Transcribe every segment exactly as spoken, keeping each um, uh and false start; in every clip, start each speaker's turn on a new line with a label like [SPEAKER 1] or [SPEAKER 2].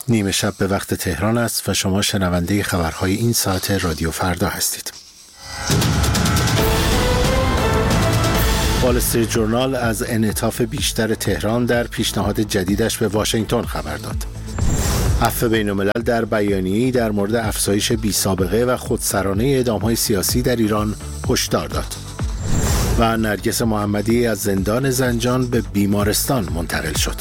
[SPEAKER 1] نیمه شب به وقت تهران است و شما شنونده خبرهای این ساعت رادیو فردا هستید. وال استریت ژورنال از انعطاف بیشتر تهران در پیشنهاد جدیدش به واشنگتن خبر داد. عفو بین‌الملل در بیانیه‌ای در مورد افزایش بی‌سابقه و خودسرانه اعدام‌های سیاسی در ایران هشدار داد. و نرگس محمدی از زندان زنجان به بیمارستان منتقل شد.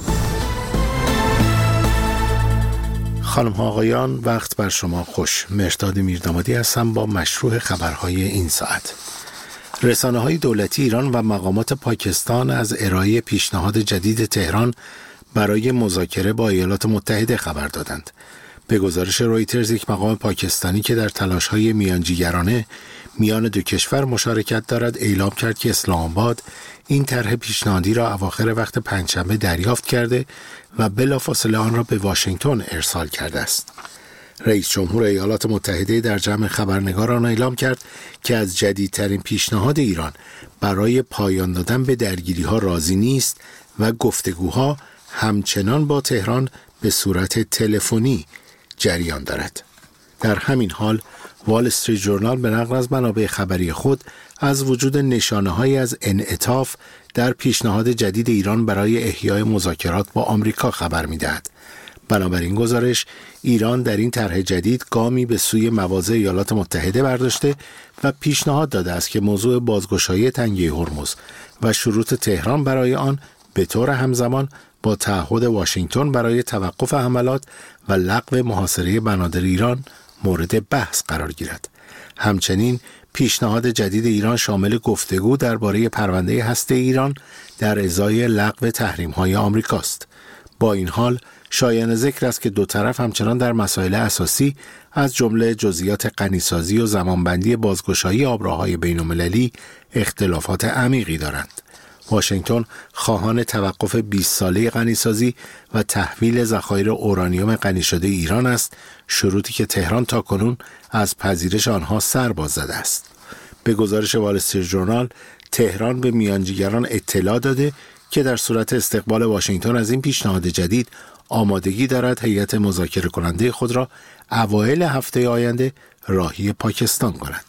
[SPEAKER 1] خانم ها آقایان، وقت بر شما خوش. مهرداد میردامادی هستم با مشروع خبرهای این ساعت. رسانه‌های دولتی ایران و مقامات پاکستان از ارائه پیشنهاد جدید تهران برای مذاکره با ایالات متحده خبر دادند. به گزارش رویترز، یک مقام پاکستانی که در تلاش‌های میانجیگرانه میان دو کشور مشارکت دارد اعلام کرد که اسلام آباد این طرح پیشنهادی را اواخر وقت پنجشنبه دریافت کرده و بلافاصله آن را به واشنگتن ارسال کرده است. رئیس جمهور ایالات متحده در جمع خبرنگاران اعلام کرد که از جدیدترین پیشنهاد ایران برای پایان دادن به درگیری‌ها راضی نیست و گفتگوها همچنان با تهران به صورت تلفنی جریان دارد. در همین حال وال استریت ژورنال به نقل از منابع خبری خود از وجود نشانه‌هایی از انعطاف در پیشنهاد جدید ایران برای احیای مذاکرات با آمریکا خبر می‌دهد. بنابراین گزارش، ایران در این طرح جدید گامی به سوی مواضع ایالات متحده برداشته و پیشنهاد داده است که موضوع بازگشایی تنگه هرمز و شروط تهران برای آن به طور همزمان با تعهد واشنگتن برای توقف حملات و لغو محاصره بنادر ایران مورد بحث قرار گیرد. همچنین پیشنهاد جدید ایران شامل گفتگو درباره پرونده هسته ایران در ازای لغو تحریم‌های آمریکاست. با این حال شایان ذکر است که دو طرف همچنان در مسائل اساسی از جمله جزئیات غنیسازی و زمانبندی بازگشایی آبراهای بین‌المللی اختلافات عمیقی دارند. واشنگتن خواهان توقف بیست ساله غنیسازی و تحویل ذخایر اورانیوم غنی شده ایران است، شروطی که تهران تاکنون از پذیرش آنها سر باز زده است. به گزارش وال استریت ژورنال، تهران به میانجیگران اطلاع داده که در صورت استقبال واشنگتن از این پیشنهاد جدید آمادگی دارد هیئت مذاکره کننده خود را اوایل هفته آینده راهی پاکستان کند.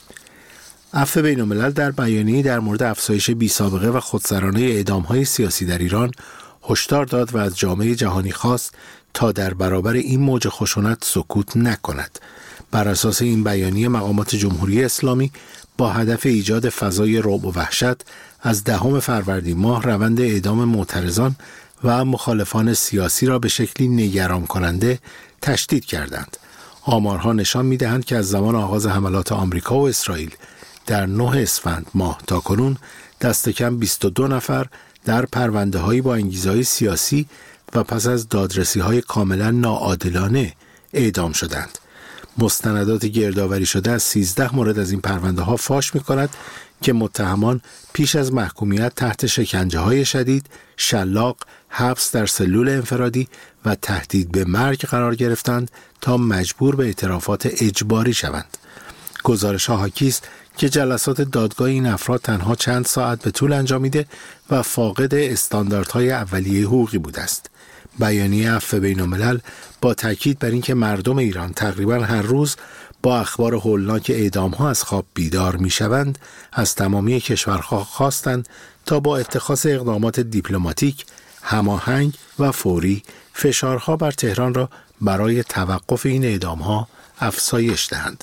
[SPEAKER 1] عفو بین‌الملل در بیانیه‌ای در مورد افزایش بی‌سابقه و خودسرانه اعدام‌های سیاسی در ایران هشدار داد و از جامعه جهانی خواست تا در برابر این موج خشونت سکوت نکند. بر اساس این بیانیه، مقامات جمهوری اسلامی با هدف ایجاد فضای رعب و وحشت از دهم فروردین ماه روند اعدام معترضان و مخالفان سیاسی را به شکلی نگران کننده تشدید کردند. آمارها نشان می‌دهند که از زمان آغاز حملات آمریکا و اسرائیل در نه اسفند ماه تا کنون دست کم بیست و دو نفر در پرونده‌هایی با انگیزه‌های سیاسی و پس از دادرسی‌های کاملا ناعادلانه اعدام شدند. مستندات گردآوری شده از سیزده مورد از این پرونده‌ها فاش می‌کند که متهمان پیش از محکومیت تحت شکنجه‌های شدید، شلاق، حبس در سلول انفرادی و تهدید به مرگ قرار گرفتند تا مجبور به اعترافات اجباری شوند. گزارش‌ها حاکی است که جلسات دادگاه این افراد تنها چند ساعت به طول انجامیده و فاقد استانداردهای اولیه حقوقی بوده است. بیانیه عفو بین‌الملل با تاکید بر اینکه مردم ایران تقریباً هر روز با اخبار هولناک اعدام‌ها از خواب بیدار می‌شوند، از تمامی کشورها خواستند تا با اتخاذ اقدامات دیپلماتیک، هماهنگ و فوری فشارها بر تهران را برای توقف این اعدام‌ها افزایش دهند.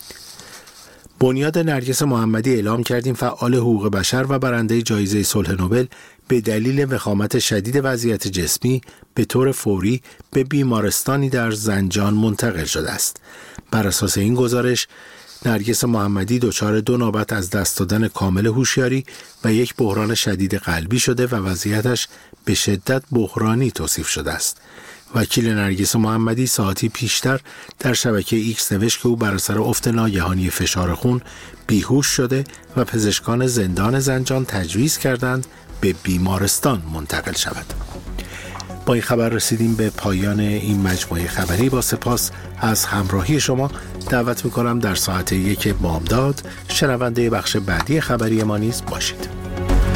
[SPEAKER 1] بنیاد نرگس محمدی اعلام کردیم فعال حقوق بشر و برنده جایزه صلح نوبل به دلیل وخامت شدید وضعیت جسمی به طور فوری به بیمارستانی در زنجان منتقل شده است. بر اساس این گزارش، نرگس محمدی دچار دو نوبت از دست دادن کامل هوشیاری و یک بحران شدید قلبی شده و وضعیتش به شدت بحرانی توصیف شده است. وکیل نرگس محمدی ساعتی پیشتر در شبکه ایکس نوشت که او بر اثر افت ناگهانی فشار خون بیهوش شده و پزشکان زندان زنجان تجویز کردند به بیمارستان منتقل شود. با این خبر رسیدیم به پایان این مجموعه خبری. با سپاس از همراهی شما دعوت می‌کنم در ساعت یک بامداد شنونده بخش بعدی خبری ما نیز باشید.